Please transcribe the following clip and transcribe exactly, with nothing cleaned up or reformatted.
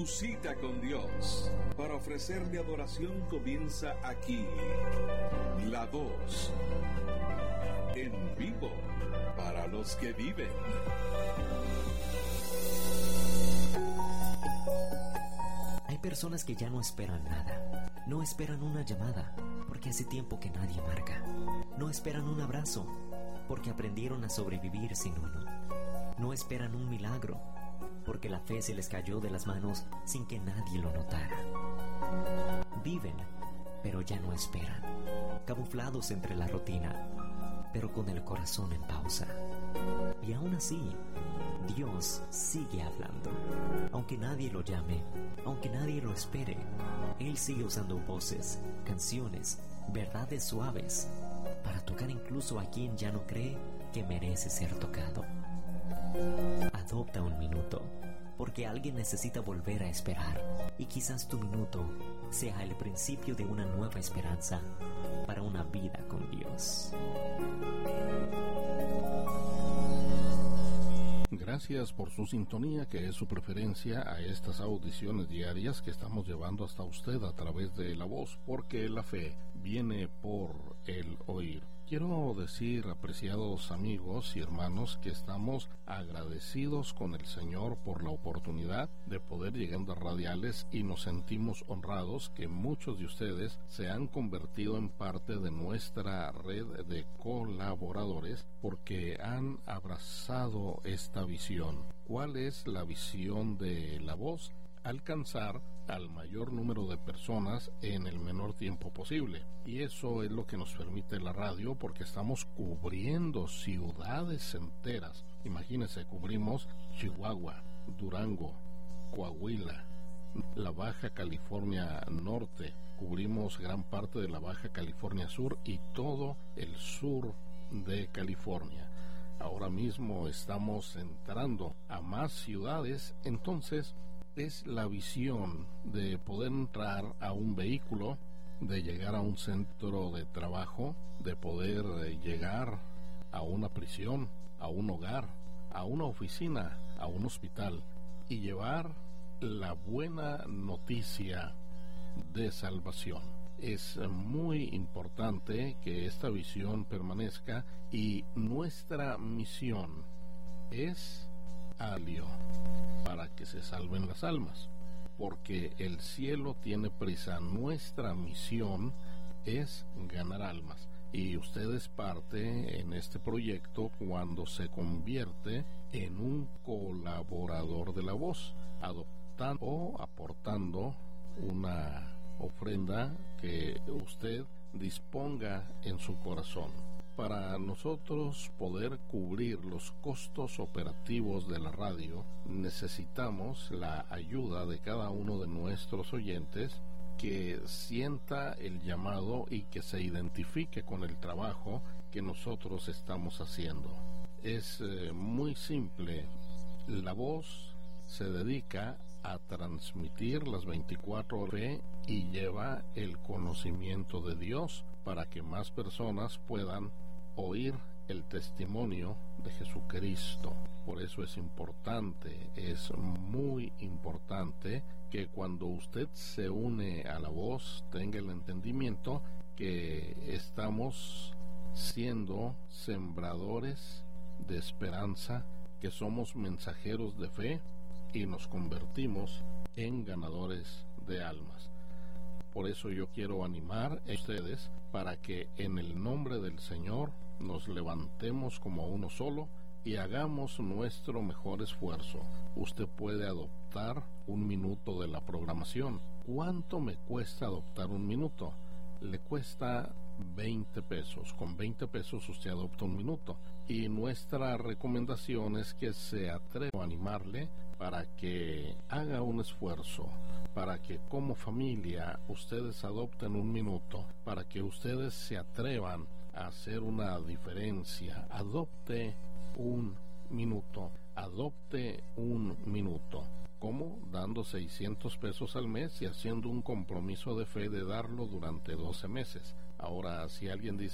Tu cita con Dios para ofrecerle adoración comienza aquí. La Voz, en vivo, para los que viven. Hay personas que ya no esperan nada. No esperan una llamada, porque hace tiempo que nadie marca. No esperan un abrazo, porque aprendieron a sobrevivir sin uno. No esperan un milagro, porque la fe se les cayó de las manos sin que nadie lo notara. Viven, pero ya no esperan, camuflados entre la rutina, pero con el corazón en pausa. Y aún así, Dios sigue hablando. Aunque nadie lo llame, aunque nadie lo espere, Él sigue usando voces, canciones, verdades suaves, para tocar incluso a quien ya no cree que merece ser tocado. Adopta un minuto, porque alguien necesita volver a esperar, y quizás tu minuto sea el principio de una nueva esperanza para una vida con Dios. Gracias por su sintonía, que es su preferencia a estas audiciones diarias que estamos llevando hasta usted a través de La Voz, porque la fe viene por el oír. Quiero decir, apreciados amigos y hermanos, que estamos agradecidos con el Señor por la oportunidad de poder llegar a radiales, y nos sentimos honrados que muchos de ustedes se han convertido en parte de nuestra red de colaboradores porque han abrazado esta visión. ¿Cuál es la visión de La Voz? Alcanzar al mayor número de personas en el menor tiempo posible, y eso es lo que nos permite la radio, porque estamos cubriendo ciudades enteras. Imagínense, cubrimos Chihuahua, Durango, Coahuila, la Baja California Norte, cubrimos gran parte de la Baja California Sur y todo el sur de California. Ahora mismo estamos entrando a más ciudades. Entonces es la visión de poder entrar a un vehículo, de llegar a un centro de trabajo, de poder llegar a una prisión, a un hogar, a una oficina, a un hospital, y llevar la buena noticia de salvación. Es muy importante que esta visión permanezca, y nuestra misión es alio para que se salven las almas, porque el cielo tiene prisa. Nuestra misión es ganar almas, y usted es parte en este proyecto cuando se convierte en un colaborador de La Voz, adoptando o aportando una ofrenda que usted disponga en su corazón. Para nosotros poder cubrir los costos operativos de la radio, necesitamos la ayuda de cada uno de nuestros oyentes que sienta el llamado y que se identifique con el trabajo que nosotros estamos haciendo. Es eh, muy simple. La Voz se dedica a transmitir las veinticuatro horas y lleva el conocimiento de Dios para que más personas puedan oír el testimonio de Jesucristo. Por eso es importante, es muy importante que cuando usted se une a La Voz tenga el entendimiento que estamos siendo sembradores de esperanza, que somos mensajeros de fe y nos convertimos en ganadores de almas. Por eso yo quiero animar a ustedes para que en el nombre del Señor nos levantemos como uno solo y hagamos nuestro mejor esfuerzo. Usted puede adoptar un minuto de la programación. ¿Cuánto me cuesta adoptar un minuto? Le cuesta veinte pesos. Con veinte pesos usted adopta un minuto. Y nuestra recomendación es que se atreva a animarle para que haga un esfuerzo, para que como familia ustedes adopten un minuto, para que ustedes se atrevan a hacer una diferencia. Adopte un minuto, adopte un minuto. ¿Cómo? Dando seiscientos pesos al mes y haciendo un compromiso de fe de darlo durante doce meses. Ahora, si alguien dice,